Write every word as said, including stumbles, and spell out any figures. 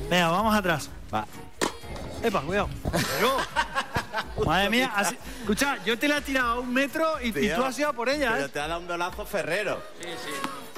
Venga, vamos atrás. Va. Epa, cuidado. Yo. Madre mía, así... escucha, yo te la he tirado a un metro y, y tú has ido a por ella, Pero ¿eh? te ha dado un golazo Ferrero. Sí, sí.